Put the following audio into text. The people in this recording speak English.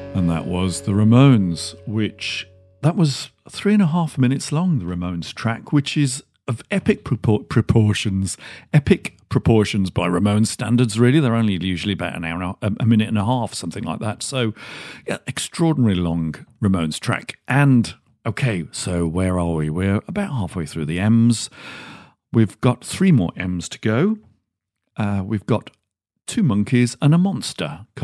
And that was the Ramones, that was 3.5 minutes long, the Ramones track, which is of epic proportions. Epic proportions by Ramones standards, really. They're only usually about an hour, a minute and a half, something like that. So, yeah, extraordinarily long Ramones track. And, okay, so where are we? We're about halfway through the M's. We've got 3 more M's to go. We've got 2 monkeys and a monster